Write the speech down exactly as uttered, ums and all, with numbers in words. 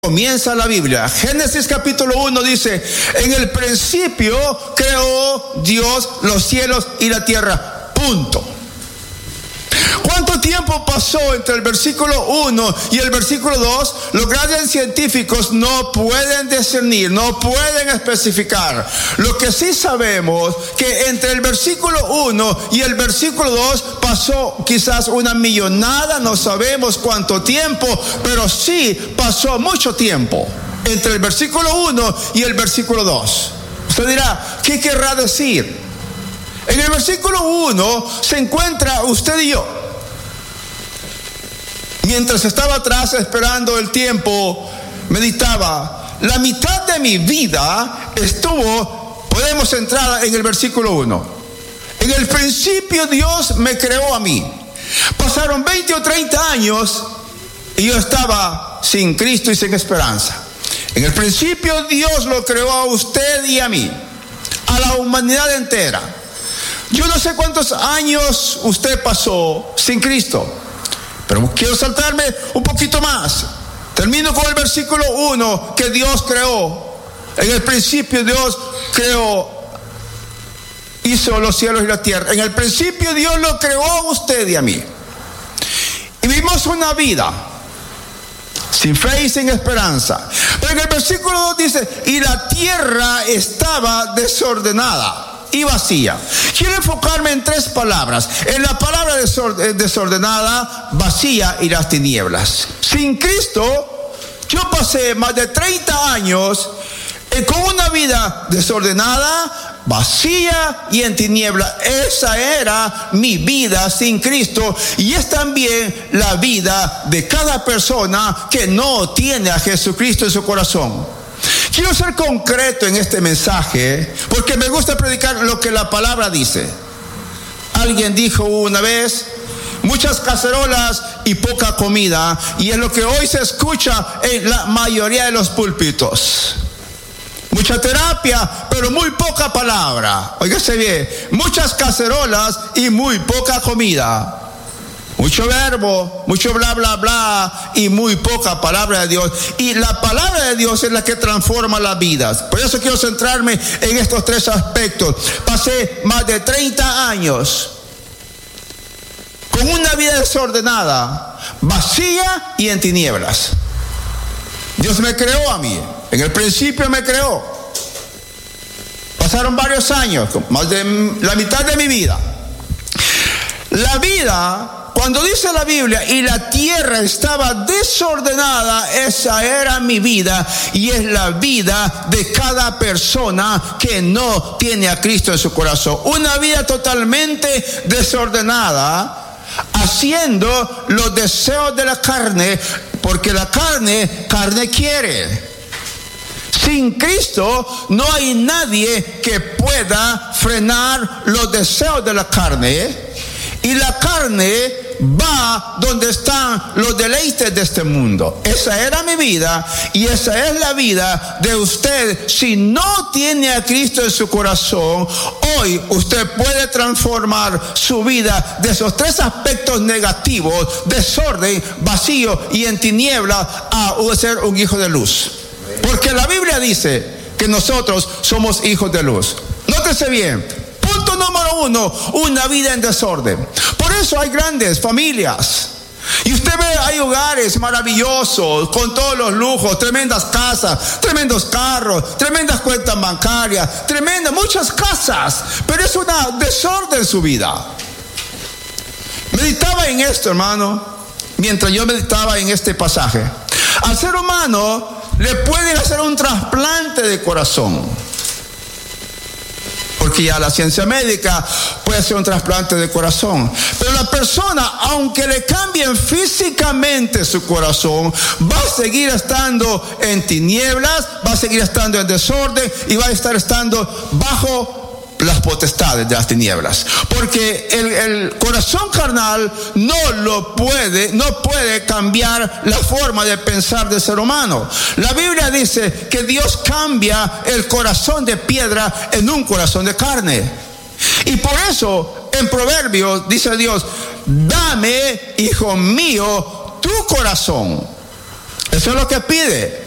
comienza la Biblia. Génesis capítulo uno dice: en el principio creó Dios los cielos y la tierra. Punto. ¿Cuánto tiempo pasó entre el versículo uno y el versículo dos? Los grandes científicos no pueden discernir, no pueden especificar. Lo que sí sabemos, que entre el versículo uno y el versículo dos pasó quizás una millonada, no sabemos cuánto tiempo, pero sí pasó mucho tiempo entre el versículo uno y el versículo dos. Usted dirá, ¿qué querrá decir? En el versículo uno se encuentra usted y yo. Mientras estaba atrás esperando el tiempo, meditaba. La mitad de mi vida estuvo, podemos entrar en el versículo uno. En el principio Dios me creó a mí. Pasaron veinte o treinta años y yo estaba sin Cristo y sin esperanza. En el principio Dios lo creó a usted y a mí, a la humanidad entera. Yo no sé cuántos años usted pasó sin Cristo, pero quiero saltarme un poquito más. Termino con el versículo uno, que Dios creó. En el principio Dios creó, hizo los cielos y la tierra. En el principio Dios lo creó a usted y a mí. Y vivimos una vida sin fe y sin esperanza. Pero en el versículo dos dice: y la tierra estaba desordenada y vacía. Quiero enfocarme en tres palabras. En la palabra desordenada, vacía y las tinieblas. Sin Cristo, yo pasé más de treinta años eh, con una vida desordenada, vacía y en tiniebla. Esa era mi vida sin Cristo, y es también la vida de cada persona que no tiene a Jesucristo en su corazón. Quiero ser concreto en este mensaje porque me gusta predicar lo que la palabra dice. Alguien dijo una vez: muchas cacerolas y poca comida, y es lo que hoy se escucha en la mayoría de los púlpitos. Mucha terapia, pero muy poca palabra. Óigase bien, muchas cacerolas y muy poca comida. Mucho verbo, mucho bla, bla, bla, y muy poca palabra de Dios. Y la palabra de Dios es la que transforma las vidas. Por eso quiero centrarme en estos tres aspectos. Pasé más de treinta años con una vida desordenada, vacía y en tinieblas. Dios me creó a mí. En el principio me creó. Pasaron varios años, más de la mitad de mi vida. La vida... Cuando dice la Biblia, y la tierra estaba desordenada, esa era mi vida, y es la vida de cada persona que no tiene a Cristo en su corazón. Una vida totalmente desordenada, haciendo los deseos de la carne, porque la carne, carne quiere. Sin Cristo no hay nadie que pueda frenar los deseos de la carne. Y la carne va donde están los deleites de este mundo. Esa era mi vida, y esa es la vida de usted. Si no tiene a Cristo en su corazón, hoy usted puede transformar su vida de esos tres aspectos negativos: desorden, vacío y en tiniebla, a ser un hijo de luz. Porque la Biblia dice que nosotros somos hijos de luz. Nótese bien. Punto número uno, una vida en desorden. Por eso hay grandes familias. Y usted ve, hay hogares maravillosos, con todos los lujos, tremendas casas, tremendos carros, tremendas cuentas bancarias, tremendas, muchas casas. Pero es una desorden en su vida. Meditaba en esto, hermano, mientras yo meditaba en este pasaje. Al ser humano le pueden hacer un trasplante de corazón. Porque ya la ciencia médica puede hacer un trasplante de corazón. Pero la persona, aunque le cambien físicamente su corazón, va a seguir estando en tinieblas, va a seguir estando en desorden, y va a estar estando bajo las potestades de las tinieblas. Porque el, el corazón carnal no lo puede, no puede cambiar la forma de pensar del ser humano. La Biblia dice que Dios cambia el corazón de piedra en un corazón de carne. Y por eso en Proverbios dice Dios: dame, hijo mío, tu corazón. Eso es lo que pide.